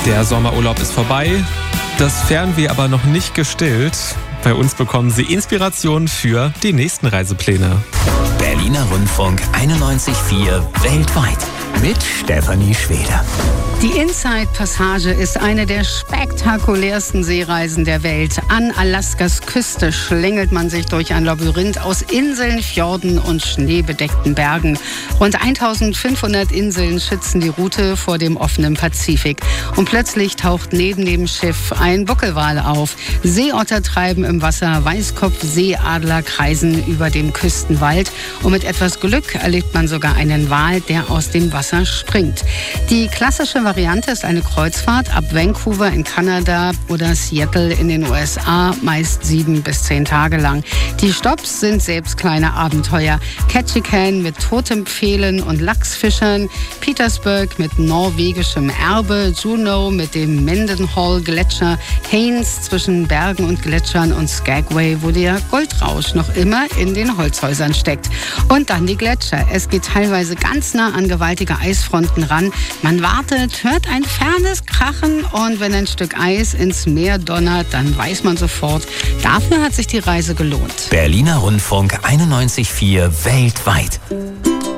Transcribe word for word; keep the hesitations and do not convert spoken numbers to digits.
Der Sommerurlaub ist vorbei, das Fernweh aber noch nicht gestillt. Bei uns bekommen Sie Inspiration für die nächsten Reisepläne. Berliner Rundfunk einundneunzig Komma vier weltweit mit Stefanie Schweder. Die Inside-Passage ist eine der spektakulärsten Seereisen der Welt. An Alaskas Küste schlängelt man sich durch ein Labyrinth aus Inseln, Fjorden und schneebedeckten Bergen. Rund eintausendfünfhundert Inseln schützen die Route vor dem offenen Pazifik. Und plötzlich taucht neben dem Schiff ein Buckelwal auf. Seeotter treiben im Wasser, Weißkopfseeadler kreisen über dem Küstenwald. Und mit etwas Glück erlebt man sogar einen Wal, der aus dem Wasser springt. Die klassische Variante ist eine Kreuzfahrt ab Vancouver in Kanada oder Seattle in den U S A, meist sieben bis zehn Tage lang. Die Stopps sind selbst kleine Abenteuer. Ketchikan mit Totempfählen und Lachsfischern, Petersburg mit norwegischem Erbe, Juneau mit dem Mendenhall-Gletscher, Haines zwischen Bergen und Gletschern und Skagway, wo der Goldrausch noch immer in den Holzhäusern steckt. Und dann die Gletscher. Es geht teilweise ganz nah an gewaltige Eisfronten ran. Man wartet, hört ein fernes Krachen und wenn ein Stück Eis ins Meer donnert, dann weiß man sofort, dafür hat sich die Reise gelohnt. Berliner Rundfunk einundneunzig Komma vier weltweit.